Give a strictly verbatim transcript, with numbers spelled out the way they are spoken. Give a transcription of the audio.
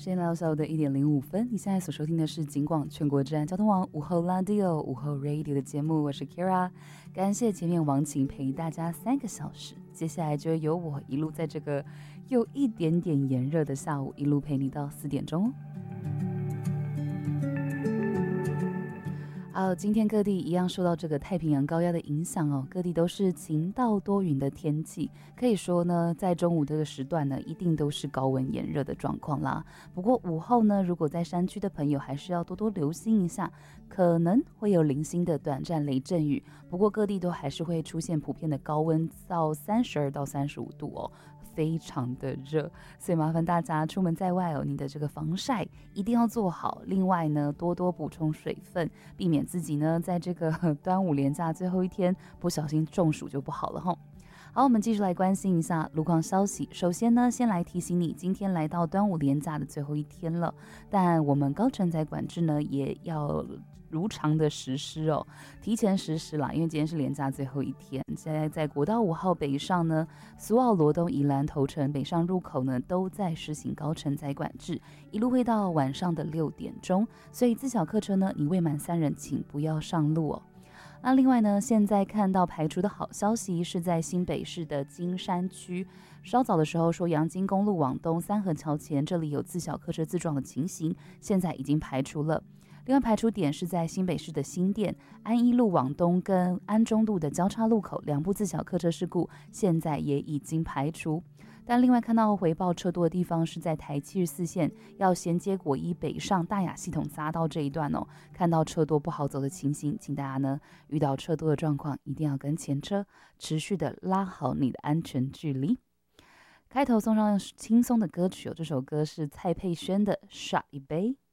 时间来到下午的一点零五分，你现在所收听的是警广全国治安交通网午后 Radio 午后 Radio 的节目，我是 Kira， 感谢前面王晴陪大家三个小时，接下来就由我一路在这个有一点点炎热的下午，一路陪你到四点钟哦。好，今天各地一样受到这个太平洋高压的影响哦，各地都是晴到多云的天气，可以说呢，在中午这个时段呢，一定都是高温炎热的状况啦。不过午后呢，如果在山区的朋友还是要多多留心一下，可能会有零星的短暂雷阵雨。不过各地都还是会出现普遍的高温到三十二到三十五度哦。非常的热，所以麻烦大家出门在外哦，你的这个防晒一定要做好。另外呢，多多补充水分，避免自己呢在这个端午连假最后一天不小心中暑就不好了吼。好，我们继续来关心一下路况消息。首先呢，先来提醒你，今天来到端午连假的最后一天了，但我们高承载管制呢也要如常的实施哦，提前实施啦，因为今天是连假最后一天。现在在国道五号北上呢，苏澳罗东宜兰头城北上入口呢都在实行高承载管制，一路会到晚上的六点钟，所以自小客车呢，你未满三人请不要上路哦。那另外呢，现在看到排除的好消息是在新北市的金山区，稍早的时候说阳金公路往东三河桥前这里有自小客车自撞的情形，现在已经排除了。另外排除点是在新北市的新店安一路往东跟安中路的交叉路口两部自小客车事故，现在也已经排除。但另外看到回报车多的地方是在台七十四线要衔接国一北上大雅系统匝道这一段哦，看到车多不好走的情形，请大家呢遇到车多的状况，一定要跟前车持续的拉好你的安全距离。开头送上轻松的歌曲哦，这首歌是蔡佩轩的《傻一杯》。